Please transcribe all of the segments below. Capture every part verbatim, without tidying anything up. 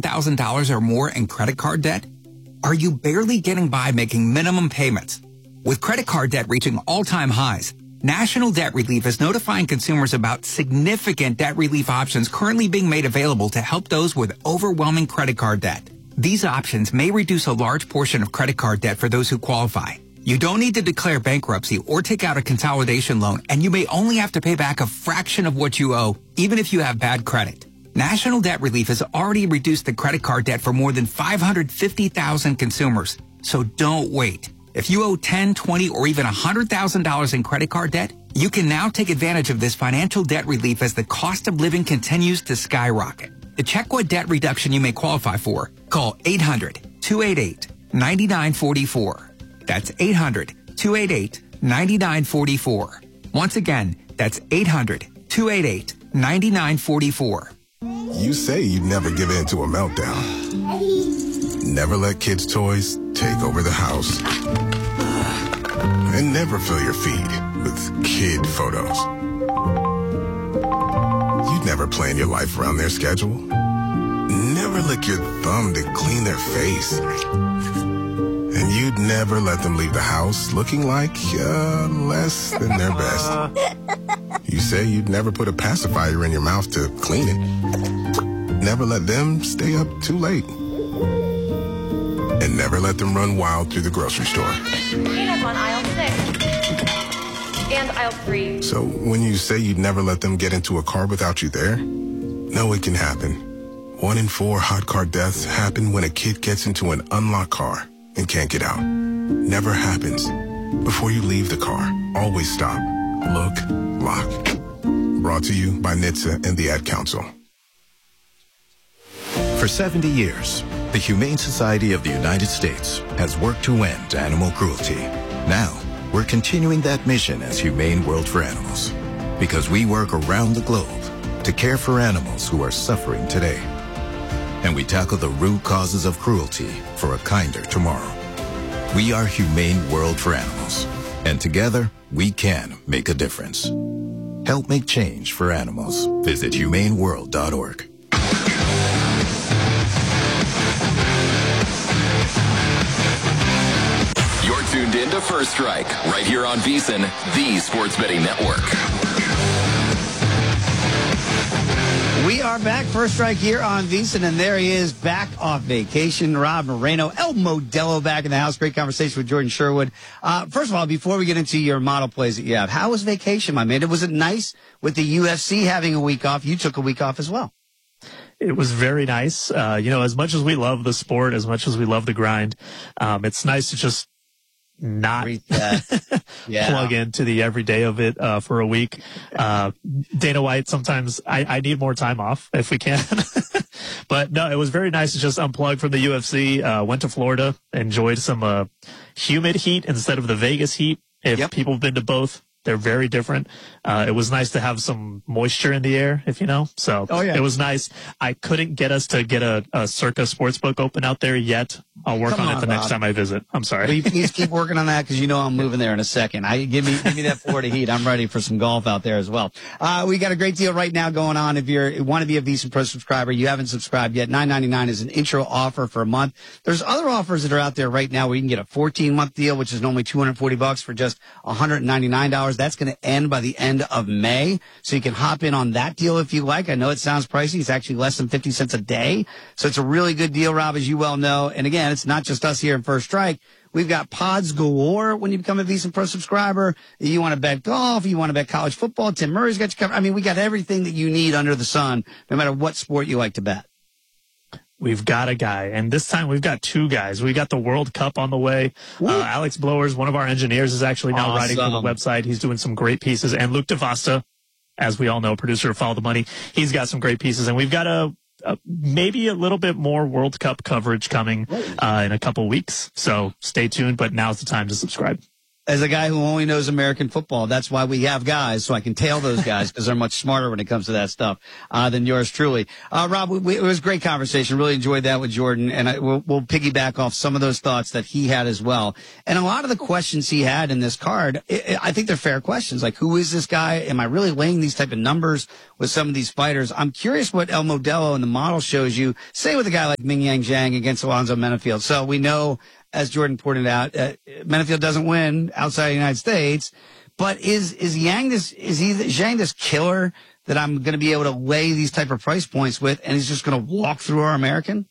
thousand dollars or more in credit card debt? Are you barely getting by making minimum payments? With credit card debt reaching all-time highs, National Debt Relief is notifying consumers about significant debt relief options currently being made available to help those with overwhelming credit card debt. These options may reduce a large portion of credit card debt for those who qualify. You don't need to declare bankruptcy or take out a consolidation loan, and you may only have to pay back a fraction of what you owe, even if you have bad credit. National Debt Relief has already reduced the credit card debt for more than five hundred fifty thousand consumers, so don't wait. If you owe ten, twenty, or even one hundred thousand dollars in credit card debt, you can now take advantage of this financial debt relief as the cost of living continues to skyrocket. To check what debt reduction you may qualify for, call eight hundred, two eight eight, nine nine four four. That's eight hundred, two eight eight, nine nine four four. Once again, that's eight hundred, two eight eight, nine nine four four. You say you'd never give in to a meltdown. Never let kids' toys take over the house. And never fill your feed with kid photos. You'd never plan your life around their schedule. Never lick your thumb to clean their face. And you'd never let them leave the house looking like uh, less than their best. You say you'd never put a pacifier in your mouth to clean it. Never let them stay up too late. And never let them run wild through the grocery store. Peanuts on aisle six. And aisle three. So when you say you'd never let them get into a car without you there, no, it can happen. One in four hot car deaths happen when a kid gets into an unlocked car and can't get out. Never happens. Before you leave the car, always stop, look, lock. Brought to you by N H T S A and the Ad Council. For seventy years, the Humane Society of the United States has worked to end animal cruelty. Now, we're continuing that mission as Humane World for Animals, because we work around the globe to care for animals who are suffering today. And we tackle the root causes of cruelty for a kinder tomorrow. We are Humane World for Animals, and together, we can make a difference. Help make change for animals. Visit humane world dot org. You're tuned in to First Strike, right here on VSiN, the Sports Betting Network. We are back, First Strike here on VSiN, and there he is, back off vacation. Rob Moreno, El Modelo back in the house. Great conversation with Jordan Sherwood. Uh, first of all, before we get into your model plays that you have, how was vacation, my man? Was it nice with the U F C having a week off? You took a week off as well. It was very nice. Uh, you know, as much as we love the sport, as much as we love the grind, um, it's nice to just not yeah. plug into the everyday of it uh, for a week. Uh, Dana White, sometimes I, I need more time off if we can. But no, it was very nice to just unplug from the U F C. Uh, went to Florida, enjoyed some uh, humid heat instead of the Vegas heat. If yep. people have been to both, they're very different. Uh, it was nice to have some moisture in the air, if you know. So oh, yeah. it was nice. I couldn't get us to get a, a Circa Sportsbook open out there yet. I'll work on, on it the Rob. next time I visit. I'm sorry. Will you please keep working on that, because you know I'm moving there in a second. I give me give me that Florida heat. I'm ready for some golf out there as well. Uh, we got a great deal right now going on. If you want to be a VSiN Pro subscriber, you haven't subscribed yet, nine ninety-nine is an intro offer for a month. There's other offers that are out there right now where you can get a fourteen month deal, which is normally two hundred forty bucks for just one hundred ninety-nine dollars. That's going to end by the end of May. So you can hop in on that deal if you like. I know it sounds pricey. It's actually less than fifty cents a day. So it's a really good deal, Rob, as you well know. And again, it's not just us here in First Strike. We've got pods galore when you become a VSiN Pro subscriber. You want to bet golf, you want to bet college football, Tim Murray's got you covered. I mean, we got everything that you need under the sun, no matter what sport you like to bet. We've got a guy, and this time we've got two guys. We got the World Cup on the way. Uh, Alex Blowers, one of our engineers, is actually now awesome. writing for the website. He's doing some great pieces. And Luke DeVasta, as we all know, producer of Follow the Money, he's got some great pieces. And we've got a, a maybe a little bit more World Cup coverage coming uh, in a couple weeks. So stay tuned, but now's the time to subscribe. as a guy who only knows American football, that's why we have guys, so I can tail those guys because they're much smarter when it comes to that stuff uh, than yours truly. Uh, Rob, we, we, it was a great conversation. Really enjoyed that with Jordan, and I, we'll, we'll piggyback off some of those thoughts that he had as well. And a lot of the questions he had in this card, it, I think they're fair questions. Like, who is this guy? Am I really laying these type of numbers with some of these fighters? I'm curious what El Modelo and the model shows you, say with a guy like Ming Yang Zhang against Alonzo Menifield. So we know, as Jordan pointed out, uh, Menifield doesn't win outside the United States, but is, is Yang this, is he, Zhang this killer that I'm going to be able to lay these type of price points with, and he's just going to walk through our American?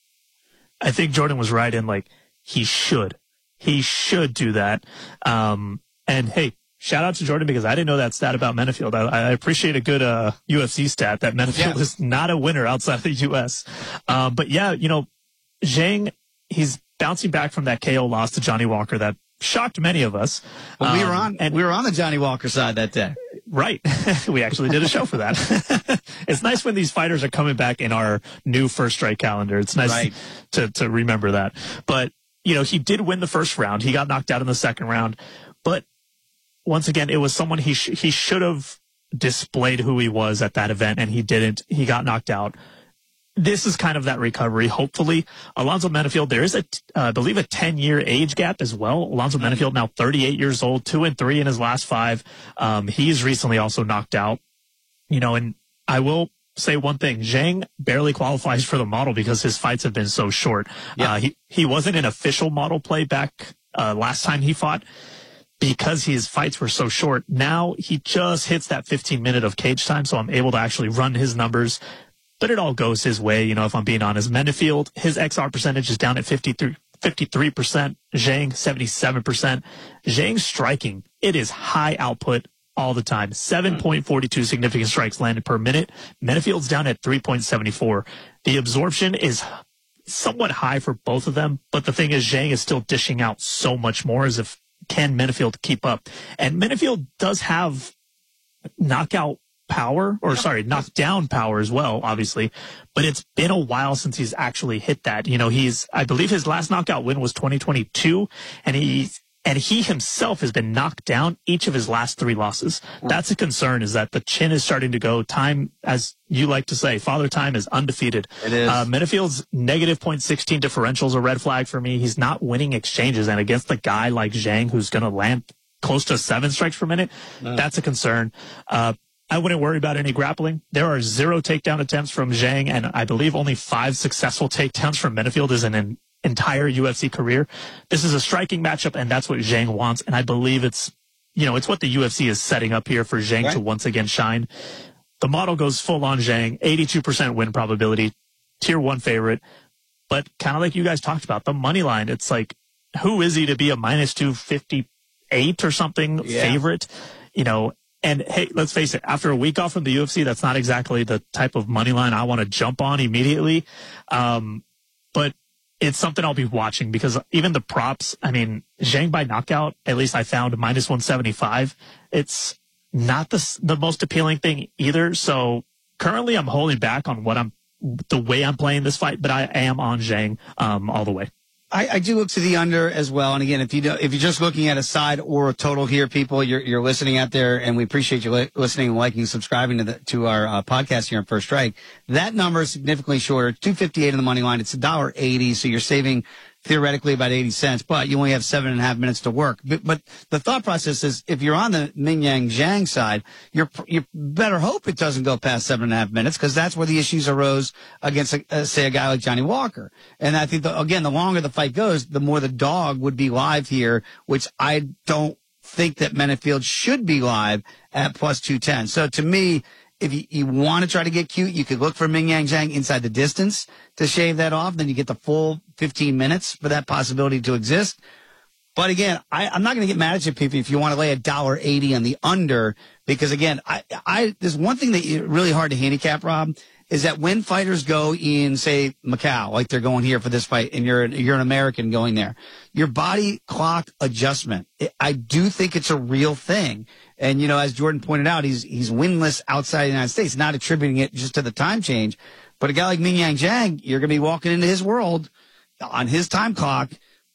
I think Jordan was right in, like, he should. He should do that. Um, and hey, shout out to Jordan because I didn't know that stat about Menifield. I, I appreciate a good, uh, U F C stat that Menifield yeah. is not a winner outside of the U S. Um, but yeah, you know, Zhang, he's bouncing back from that K O loss to Johnny Walker that shocked many of us. Well, we um, were on, and we were on the Johnny Walker side that day. Right. We actually did a show for that. It's nice when these fighters are coming back in our new First Strike calendar. It's nice right. to, to remember that. But, you know, he did win the first round. He got knocked out in the second round. But once again, it was someone he, sh- he should have displayed who he was at that event, and he didn't. He got knocked out. This is kind of that recovery, hopefully. Alonzo Menifield, there is, a, uh, I believe, a ten-year age gap as well. Alonzo Menifield, now thirty-eight years old, two and three in his last five. Um, he's recently also knocked out. You know, and I will say one thing. Zhang barely qualifies for the model because his fights have been so short. Yeah. Uh, he, he wasn't an official model play back uh, last time he fought because his fights were so short. Now he just hits that fifteen minute of cage time, so I'm able to actually run his numbers. But it all goes his way, you know, if I'm being honest. Menifield, his X R percentage is down at fifty-three percent. Zhang, seventy-seven percent. Zhang's striking, it is high output all the time. seven point four two significant strikes landed per minute. Menifield's down at three point seven four. The absorption is somewhat high for both of them, but the thing is, Zhang is still dishing out so much more as if can Menifield keep up. And Menifield does have knockout power, or sorry, knockdown power as well, obviously, but it's been a while since he's actually hit that. You know, he's, I believe his last knockout win was twenty twenty-two, and he's, and he himself has been knocked down each of his last three losses. That's a concern, is that the chin is starting to go. Time, as you like to say, Father Time is undefeated. It is. Uh, Menifield's negative point one six differential is a red flag for me. He's not winning exchanges, and against a guy like Zhang, who's going to land close to seven strikes per minute, no. that's a concern. Uh, I wouldn't worry about any grappling. There are zero takedown attempts from Zhang, and I believe only five successful takedowns from Menifield is in an entire U F C career. This is a striking matchup, and that's what Zhang wants, and I believe it's, you know, it's what the U F C is setting up here for Zhang right. to once again shine. The model goes full on Zhang, eighty-two percent win probability, tier one favorite, but kind of like you guys talked about, the money line, it's like, who is he to be a minus two fifty-eight or something yeah. favorite? You know, and hey, let's face it, after a week off from the U F C, that's not exactly the type of money line I want to jump on immediately. Um, but it's something I'll be watching because even the props, I mean, Zhang by knockout, at least I found minus one seventy-five. It's not the, the most appealing thing either. So currently I'm holding back on what I'm, the way I'm playing this fight, but I am on Zhang, um, all the way. I, I do look to the under as well. And again, if you do, if you're just looking at a side or a total here, people, you're, you're listening out there, and we appreciate you li- listening, liking, subscribing to the, to our uh, podcast here on First Strike. That number is significantly shorter, two fifty-eight in the money line. It's one dollar eighty, so you're saving theoretically about eighty cents, but you only have seven and a half minutes to work. But, but the thought process is, if you're on the Ming Yang Zhang side, you're, you better hope it doesn't go past seven and a half minutes, because that's where the issues arose against, a, uh, say, a guy like Johnny Walker. And I think, the, again, the longer the fight goes, the more the dog would be live here, which I don't think that Menifield should be live at plus two ten. So to me, if you, you want to try to get cute, you could look for Ming Yang Zhang inside the distance to shave that off. Then you get the full fifteen minutes for that possibility to exist. But again, I, I'm not going to get mad at you, people, if you want to lay a dollar eighty on the under, because again, I, I, there's one thing that is really hard to handicap, Rob, is that when fighters go in, say, Macau, like they're going here for this fight, and you're, you're an American going there, your body clock adjustment, I do think it's a real thing. And, you know, as Jordan pointed out, he's, he's winless outside the United States, not attributing it just to the time change. But a guy like Ming Yang Zhang, you're going to be walking into his world on his time clock,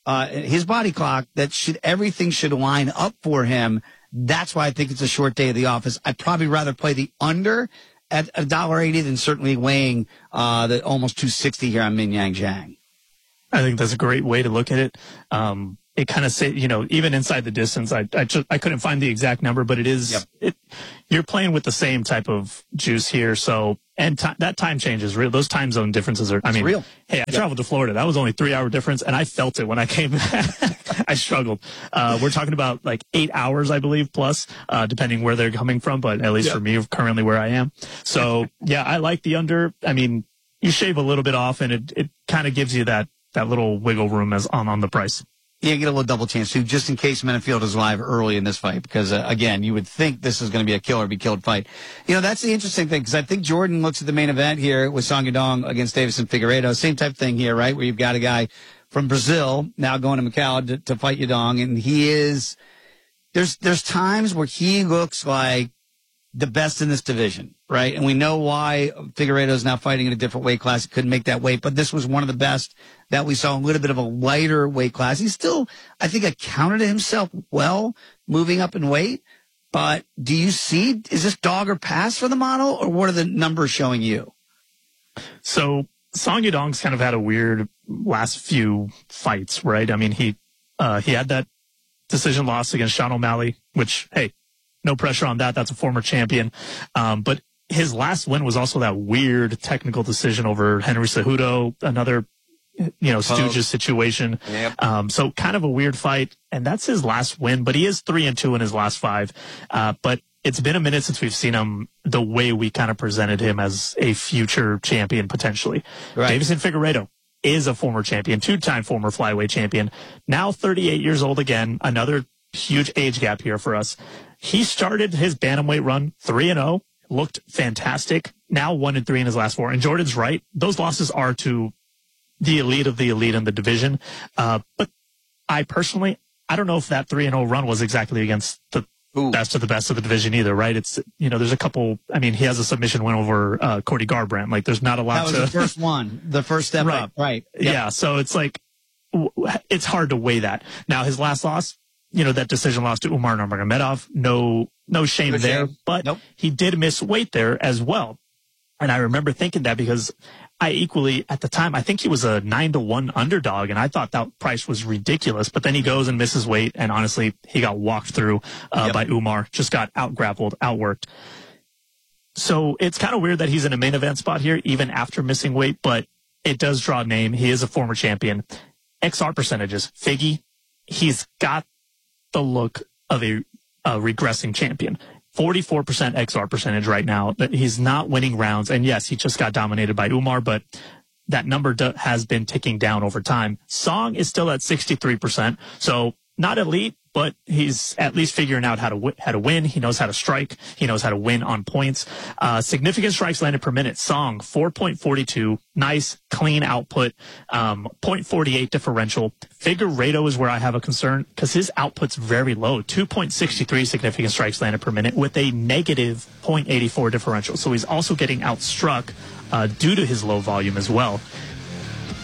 uh, his body clock, that should everything should line up for him. That's why I think it's a short day of the office. I'd probably rather play the under at a dollar eighty than certainly weighing uh, the almost two sixty here on Min Yang Zhang. I think that's a great way to look at it. Um, it kind of say, you know, even inside the distance, I I, just, I couldn't find the exact number, but it is, yep. it, you're playing with the same type of juice here. So, and t- that time change is real. Those time zone differences are, I it's mean, real. Hey, I yep. traveled to Florida. That was only three hour difference, and I felt it when I came back. I struggled. Uh, we're talking about like eight hours, I believe, plus, uh, depending where they're coming from, but at least yep. for me, currently where I am. So, yeah, I like the under. I mean, you shave a little bit off, and it, it kind of gives you that, that little wiggle room as on, on the price. Yeah, get a little double chance too, just in case Menifield is live early in this fight, because uh, again, you would think this is going to be a kill or be killed fight. You know, that's the interesting thing, because I think Jordan looks at the main event here with Song Yadong against Deiveson Figueiredo. Same type of thing here, right? Where you've got a guy from Brazil now going to Macau to, to fight Yadong, and he is there's there's times where he looks like the best in this division, right? And we know why Figueiredo is now fighting in a different weight class. He couldn't make that weight, but this was one of the best that we saw, a little bit of a lighter weight class. He still, I think, accounted himself well moving up in weight. But do you see, is this dog or pass for the model, or what are the numbers showing you? So Song Yadong's kind of had a weird last few fights, right? I mean, he, uh, he had that decision loss against Sean O'Malley, which, hey, no pressure on that. That's a former champion. Um, but his last win was also that weird technical decision over Henry Cejudo, another, you know, Stooges situation. Yep. Um, so kind of a weird fight. And that's his last win, but he is three and two in his last five. Uh, but it's been a minute since we've seen him the way we kind of presented him as a future champion potentially. Right. Deiveson Figueiredo is a former champion, two-time former flyweight champion, now thirty-eight years old again, another huge age gap here for us. He started his bantamweight run three and oh, looked fantastic. Now one and three in his last four. And Jordan's right. Those losses are to the elite of the elite in the division. Uh, but I personally, I don't know if that three and oh run was exactly against the Ooh. best of the best of the division either, right? It's, you know, there's a couple, I mean, he has a submission win over uh, Cody Garbrandt. Like, there's not a lot to. That was to, the first one, the first step right. up, right? Yep. Yeah, so it's like, it's hard to weigh that. Now, his last loss, you know, that decision loss to Umar Nurmagomedov, no, no shame Good there, shame. but Nope. he did miss weight there as well. And I remember thinking that because I equally, at the time, I think he was a nine to one underdog, and I thought that price was ridiculous. But then he goes and misses weight, and honestly, he got walked through uh, yep. by Umar, just got out-grappled, outworked. So it's kind of weird that he's in a main event spot here, even after missing weight, but it does draw a name. He is a former champion. X R percentages, Figgy, he's got the look of a, a regressing champion. forty-four percent X R percentage right now. He's not winning rounds. And yes, he just got dominated by Umar, but that number do- has been ticking down over time. Song is still at sixty-three percent. So not elite, but he's at least figuring out how to w- how to win. He knows how to strike. He knows how to win on points. Uh, significant strikes landed per minute. Song, four point four two. Nice, clean output. Um, zero point four eight differential. Figueiredo is where I have a concern because his output's very low. two point six three significant strikes landed per minute with a negative zero point eight four differential. So he's also getting outstruck uh, due to his low volume as well.